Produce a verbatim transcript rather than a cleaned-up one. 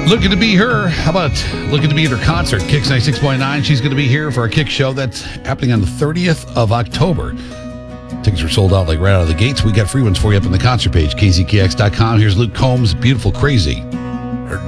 Looking to be her. How about looking to be at her concert? Kicks ninety-six point nine. She's going to be here for a Kick show that's happening on the thirtieth of October. Tickets are sold out like right out of the gates. We got free ones for you up on the concert page, k z k x dot com. Here's Luke Combs, Beautiful Crazy.